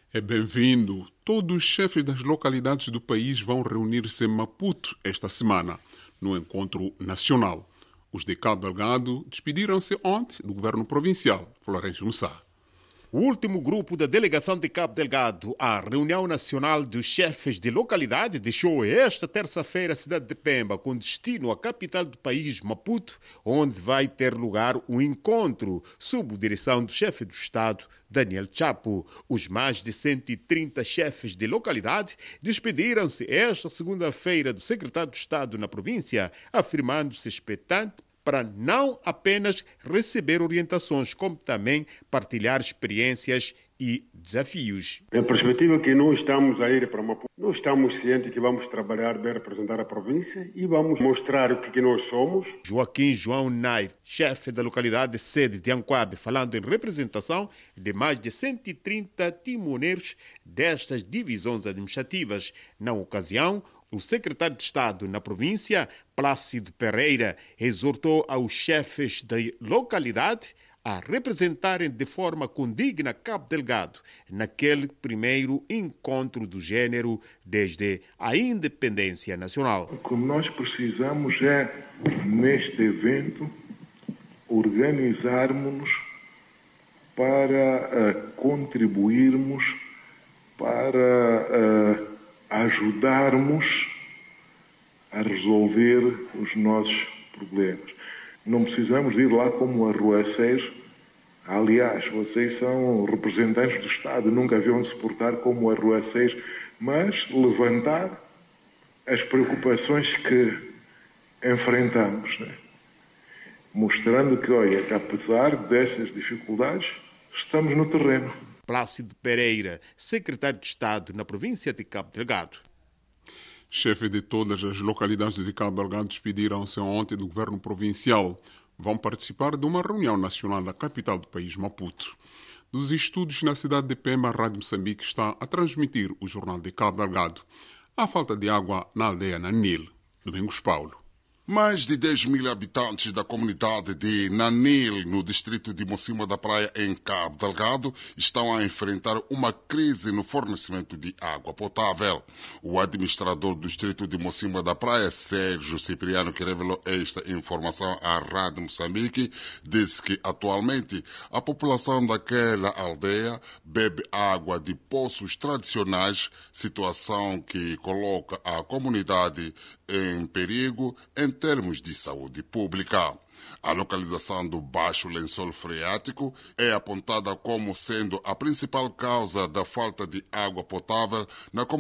É bem-vindo. Todos os chefes das localidades do país vão reunir-se em Maputo esta semana, no encontro nacional. Os de Cabo Delgado despediram-se ontem do governo provincial, Florencio Mussá. O último grupo da delegação de Cabo Delgado à reunião nacional dos chefes de localidade deixou esta terça-feira a cidade de Pemba, com destino à capital do país, Maputo, onde vai ter lugar um encontro sob a direção do chefe do Estado, Daniel Chapo. Os mais de 130 chefes de localidade despediram-se esta segunda-feira do secretário de Estado na província, afirmando-se expectante para não apenas receber orientações, como também partilhar experiências e desafios. A perspectiva é que nós estamos a ir para Maputo, nós estamos cientes que vamos trabalhar bem, representar a província e vamos mostrar o que nós somos. Joaquim João Naive, chefe da localidade sede de Anquabe, falando em representação de mais de 130 timoneiros destas divisões administrativas. Na ocasião, o secretário de Estado na província, Plácido Pereira, exortou aos chefes da localidade a representarem de forma condigna Cabo Delgado naquele primeiro encontro do género desde a independência nacional. O que nós precisamos é, neste evento, organizarmos-nos para contribuirmos, para ajudarmos a resolver os nossos problemas. Não precisamos de ir lá como arruaceiros. Aliás, vocês são representantes do Estado, nunca haviam de se portar como arruaceiros, mas levantar as preocupações que enfrentamos, né? Mostrando que, olha, que apesar dessas dificuldades, estamos no terreno. Plácido Pereira, secretário de Estado na província de Cabo Delgado. Chefes de todas as localidades de Cabo Delgado despediram-se ontem do governo provincial. Vão participar de uma reunião nacional na capital do país, Maputo. Dos estudos na cidade de Pemba, a Rádio Moçambique está a transmitir o jornal de Cabo Delgado. Há falta de água na aldeia Nanil. Domingos Paulo. Mais de 10 mil habitantes da comunidade de Nanil, no distrito de Mocima da Praia, em Cabo Delgado, estão a enfrentar uma crise no fornecimento de água potável. O administrador do distrito de Mocima da Praia, Sérgio Cipriano, que revelou esta informação à Rádio Moçambique, disse que atualmente a população daquela aldeia bebe água de poços tradicionais, situação que coloca a comunidade em perigo em termos de saúde pública. A localização do Baixo Lençol Freático é apontada como sendo a principal causa da falta de água potável na comunidade